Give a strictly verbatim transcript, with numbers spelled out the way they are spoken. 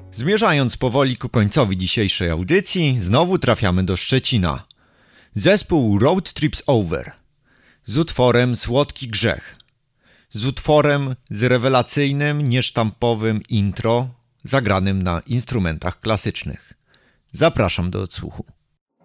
Zmierzając powoli ku końcowi dzisiejszej audycji, znowu trafiamy do Szczecina. Zespół Road Trips Over z utworem Słodki Grzech. Z utworem z rewelacyjnym, niesztampowym intro zagranym na instrumentach klasycznych. Zapraszam do odsłuchu.